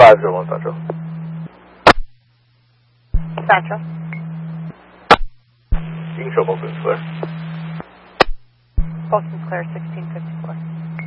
501 Central. Central. You can show Bolton's clear. Bolton's clear, 1654.